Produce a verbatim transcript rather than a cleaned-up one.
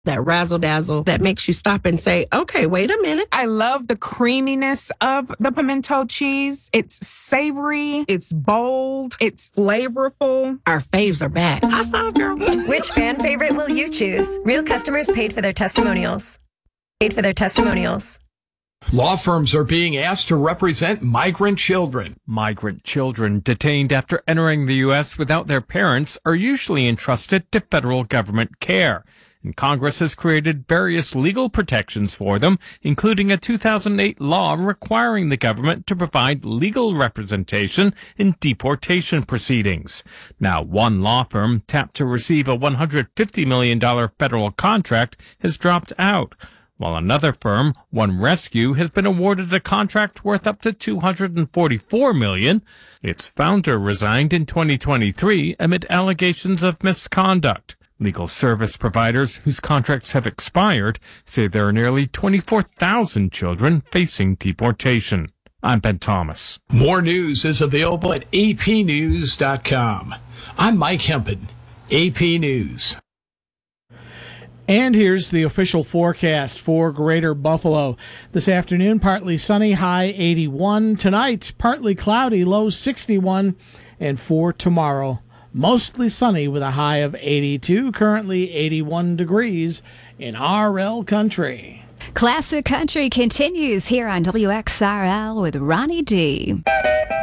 that razzle dazzle that makes you stop and say, okay, wait a minute. I love the creaminess of the pimento cheese. It's savory, it's bold, it's flavorful. Our faves are back. High five, girl. Which fan favorite will you choose? Real customers paid for their testimonials. Paid for their testimonials. Law firms are being asked to represent migrant children. Migrant children detained after entering the U S without their parents are usually entrusted to federal government care. And Congress has created various legal protections for them, including a two thousand eight law requiring the government to provide legal representation in deportation proceedings. Now, one law firm tapped to receive a one hundred fifty million dollars federal contract has dropped out, while another firm, One Rescue, has been awarded a contract worth up to two hundred forty-four million dollars. Its founder resigned in twenty twenty-three amid allegations of misconduct. Legal service providers whose contracts have expired say there are nearly twenty-four thousand children facing deportation. I'm Ben Thomas. More news is available at a p news dot com. I'm Mike Hempen, A P News. And here's the official forecast for Greater Buffalo. This afternoon, partly sunny, high eighty-one. Tonight, partly cloudy, low sixty-one. And for tomorrow, mostly sunny with a high of eighty-two. Currently eighty-one degrees in R L Country. Classic Country continues here on W X R L with Ronnie D.